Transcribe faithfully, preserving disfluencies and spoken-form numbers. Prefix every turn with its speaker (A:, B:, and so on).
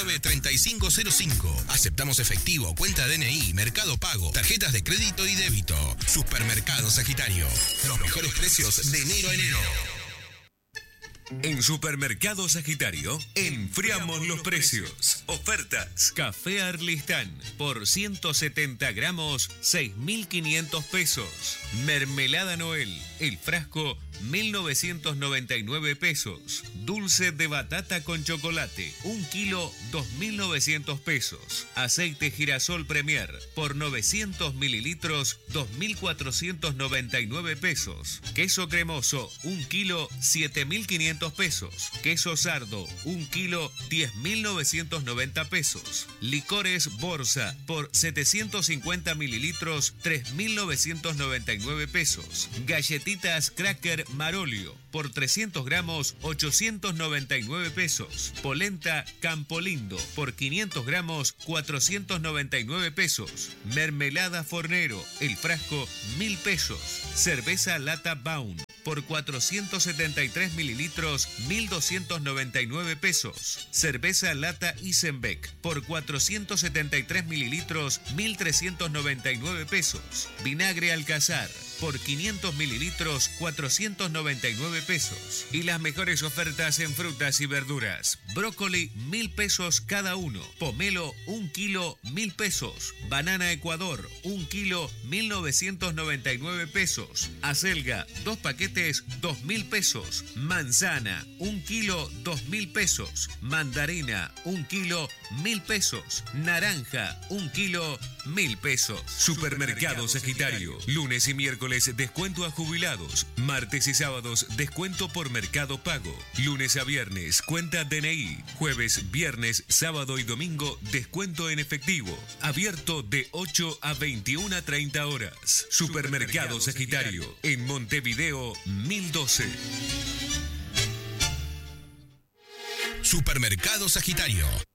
A: nueve, tres cinco cero cinco. Aceptamos efectivo, cuenta D N I, Mercado Pago, tarjetas de crédito y débito. Supermercado Sagitario. Los mejores precios de enero a enero.
B: En Supermercado Sagitario, enfriamos los precios. Ofertas. Café Arlistán por ciento setenta gramos, seis mil quinientos pesos. Mermelada Noel, el frasco, mil novecientos noventa y nueve pesos. Dulce de batata con chocolate, un kilo, dos mil novecientos pesos. Aceite girasol Premier por novecientos mililitros, dos mil cuatrocientos noventa y nueve pesos. Queso cremoso, un kilo, siete mil quinientos pesos. Queso sardo, un kilo, diez mil novecientos noventa pesos. Licores Borsa por setecientos cincuenta mililitros, tres mil novecientos noventa y nueve pesos. Galletitas Cracker Marolio por trescientos gramos, ochocientos noventa y nueve pesos. Polenta Campolindo por quinientos gramos, cuatrocientos noventa y nueve pesos. Mermelada Fornero, el frasco, mil pesos. Cerveza Lata Baum por cuatrocientos setenta y tres mililitros, mil doscientos noventa y nueve pesos. Cerveza Lata Isenbeck por cuatrocientos setenta y tres mililitros, mil trescientos noventa y nueve pesos. Vinagre Alcazar por quinientos mililitros, cuatrocientos noventa y nueve pesos. Y las mejores ofertas en frutas y verduras. Brócoli, mil pesos cada uno. Pomelo, un kilo, mil pesos. Banana Ecuador, un kilo, mil novecientos noventa y nueve pesos. Acelga, dos paquetes, dos mil pesos. Manzana, un kilo, dos mil pesos. Mandarina, un kilo, mil pesos. Naranja, un kilo, mil pesos. Supermercado Sagitario. Lunes y miércoles descuento a jubilados. Martes y sábados descuento por Mercado Pago. Lunes a viernes cuenta D N I. Jueves, viernes, sábado y domingo descuento en efectivo. Abierto de ocho a veintiuna treinta horas. Supermercado Sagitario. En Montevideo mil doce.
A: Supermercado Sagitario.